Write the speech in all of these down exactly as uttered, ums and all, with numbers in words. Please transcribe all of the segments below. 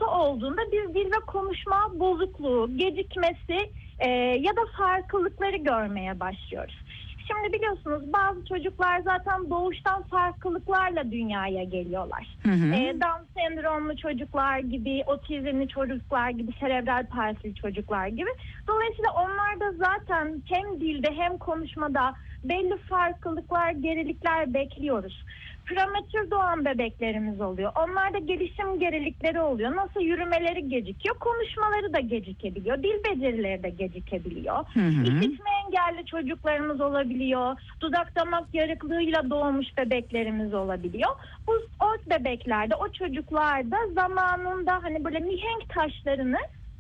sıkıntı olduğunda biz dil ve konuşma bozukluğu, gecikmesi e, ya da farklılıkları görmeye başlıyoruz. Şimdi biliyorsunuz bazı çocuklar zaten doğuştan farklılıklarla dünyaya geliyorlar. Hı hı. Ee, Down sendromlu çocuklar gibi, otizmli çocuklar gibi, serebral palsili çocuklar gibi. Dolayısıyla onlarda zaten hem dilde hem konuşmada belli farklılıklar, gerilikler bekliyoruz. Prematür doğan bebeklerimiz oluyor. Onlarda gelişim gerilikleri oluyor. Nasıl yürümeleri gecikiyor, konuşmaları da gecikebiliyor. Dil becerileri de gecikebiliyor. Hı hı. İşitme engelli çocuklarımız olabiliyor. Dudak damak yarıklığıyla doğmuş bebeklerimiz olabiliyor. Bu o bebeklerde, o çocuklarda zamanında hani böyle mihenk taşlarını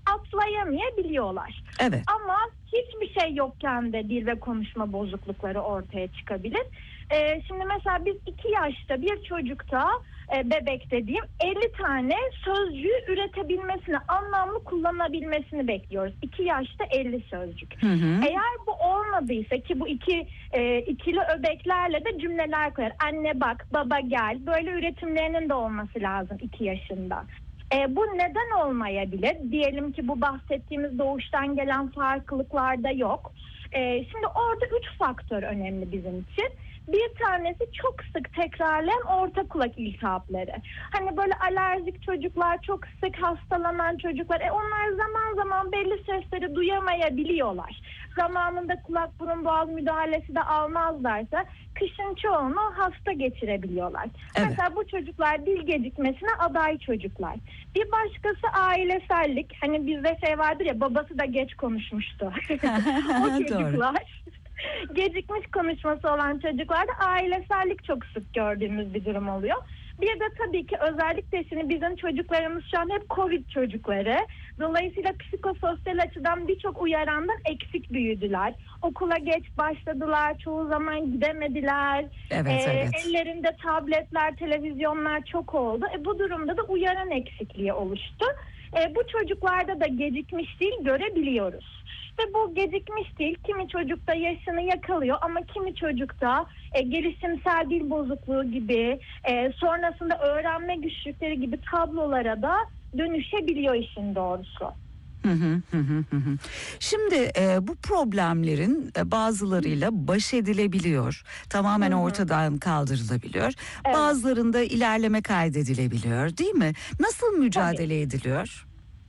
atlayamayabiliyorlar. Evet. Ama hiçbir şey yokken de dil ve konuşma bozuklukları ortaya çıkabilir. Ee, şimdi mesela biz iki yaşta bir çocukta, e, bebek dediğim elli tane sözcüğü üretebilmesini, anlamlı kullanabilmesini bekliyoruz. iki yaşta elli sözcük. Hı hı. Eğer bu olmadıysa ki bu iki e, ikili öbeklerle de cümleler koyar. Anne bak, baba gel. Böyle üretimlerinin de olması lazım iki yaşında. E, bu neden olmayabilir? Diyelim ki bu bahsettiğimiz doğuştan gelen farklılıklarda yok. E, şimdi orada üç faktör önemli bizim için. Bir tanesi çok sık tekrarlayan orta kulak iltihapları. Hani böyle alerjik çocuklar, çok sık hastalanan çocuklar, e onlar zaman zaman belli sesleri duyamayabiliyorlar. Zamanında kulak burun boğaz müdahalesi de almazlarsa kışın çoğunu hasta geçirebiliyorlar. Evet. Mesela bu çocuklar dil gecikmesine aday çocuklar. Bir başkası ailesellik. Hani bizde şey vardır ya, babası da geç konuşmuştu. O çocuklar. Gecikmiş konuşması olan çocuklarda ailesellik çok sık gördüğümüz bir durum oluyor. Bir de tabii ki özellikle şimdi bizim çocuklarımız şu an hep Covid çocukları. Dolayısıyla psikososyal açıdan birçok uyarandan eksik büyüdüler. Okula geç başladılar, çoğu zaman gidemediler. Evet, Ee, evet. Ellerinde tabletler, televizyonlar çok oldu. E, bu durumda da uyaran eksikliği oluştu. E, bu çocuklarda da gecikmiş dil görebiliyoruz. Ve bu gecikmiş dil kimi çocukta yaşını yakalıyor ama kimi çocukta e, gelişimsel dil bozukluğu gibi, e, sonrasında öğrenme güçlükleri gibi tablolara da dönüşebiliyor işin doğrusu. Hı hı hı hı hı. Şimdi e, bu problemlerin e, bazılarıyla baş edilebiliyor. Tamamen Hı hı. ortadan kaldırılabiliyor. Evet. Bazılarında ilerleme kaydedilebiliyor, değil mi? Nasıl mücadele ediliyor?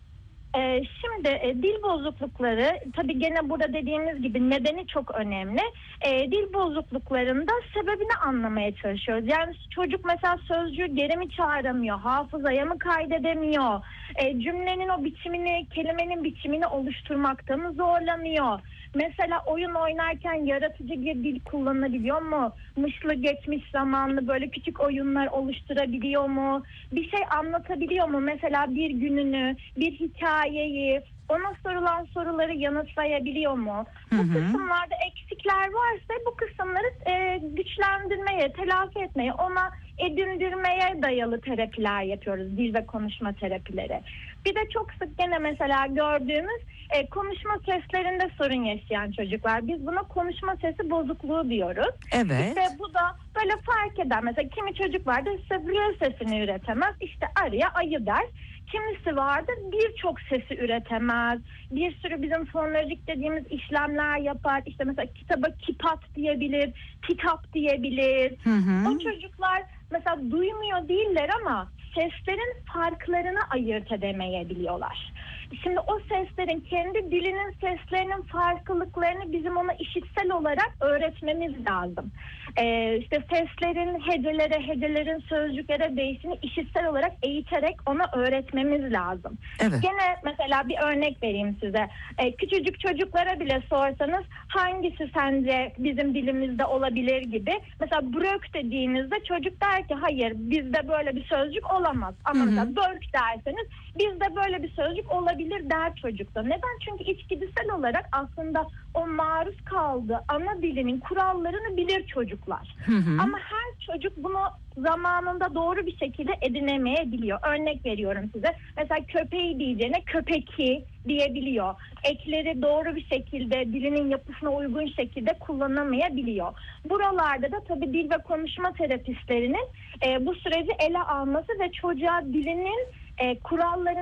Ee, şimdi e, dil bozuklukları tabii gene burada dediğimiz gibi nedeni çok önemli. E, dil bozukluklarında sebebini anlamaya çalışıyoruz. Yani çocuk mesela sözcüğü geri mi çağıramıyor, hafızaya mı kaydedemiyor, e, cümlenin o biçimini, kelimenin biçimini oluşturmakta mı zorlanıyor? Mesela oyun oynarken yaratıcı bir dil kullanabiliyor mu? Mışlı geçmiş zamanlı böyle küçük oyunlar oluşturabiliyor mu? Bir şey anlatabiliyor mu? Mesela bir gününü, bir hikayeyi, ona sorulan soruları yanıtlayabiliyor mu? Hı Bu hı. kısımlarda eksikler varsa bu kısımları e, güçlendirmeye, telafi etmeye, ona edindirmeye dayalı terapiler yapıyoruz. Dil ve konuşma terapileri. Bir de çok sık gene mesela gördüğümüz e, konuşma seslerinde sorun yaşayan çocuklar. Biz buna konuşma sesi bozukluğu diyoruz. Evet. İşte bu da böyle fark eder. Mesela kimi çocuk vardır sıfır sesini üretemez. İşte arıya ayı der. Kimisi vardır birçok sesi üretemez. Bir sürü bizim fonolojik dediğimiz işlemler yapar. İşte mesela kitaba kipat diyebilir, kitap diyebilir. Hı hı. O çocuklar mesela duymuyor değiller ama seslerin farklarını ayırt edemeyebiliyorlar. Şimdi o seslerin, kendi dilinin seslerinin farklılıklarını bizim ona işitsel olarak öğretmemiz lazım. Ee, işte seslerin hecelere, hecelerin sözcüklere değişini işitsel olarak eğiterek ona öğretmemiz lazım. Evet. Gene mesela bir örnek vereyim size. Ee, küçücük çocuklara bile sorsanız hangisi sence bizim dilimizde olabilir gibi. Mesela brök dediğinizde çocuk der ki hayır bizde böyle bir sözcük olamaz. Ama Hı hı. mesela börk derseniz bizde böyle bir sözcük olabilir der çocukta. Neden? Çünkü içgüdüsel olarak aslında o maruz kaldığı ana dilinin kurallarını bilir çocuklar. Hı hı. Ama her çocuk bunu zamanında doğru bir şekilde edinemeyebiliyor. Örnek veriyorum size. Mesela köpeği diyeceğine köpeki diyebiliyor. Ekleri doğru bir şekilde dilinin yapısına uygun şekilde kullanamayabiliyor. Buralarda da tabii dil ve konuşma terapistlerinin e, bu süreci ele alması ve çocuğa dilinin e, kurallarını